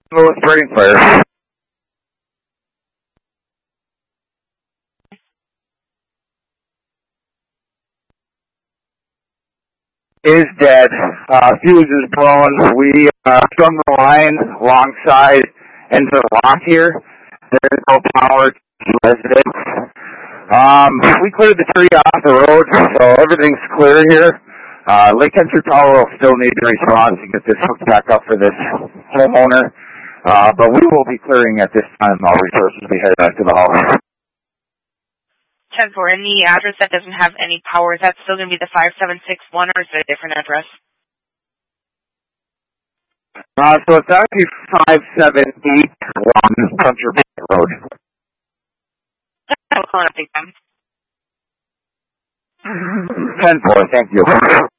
Louis Burning Fire is dead. Fuse is blown. We strung the line alongside into the lock here. There's no power to residents. We cleared the tree off the road, so everything's clear here. Lake Country Power will still need to respond to get this hooked back up for this homeowner. But we will be clearing at this time. All resources will be headed back to the house. 10-4, and the address that doesn't have any power, is that still going to be the 5761, or is it a different address? So it's actually 5781 Country Road. I'll call it a big time. 10-4, thank you.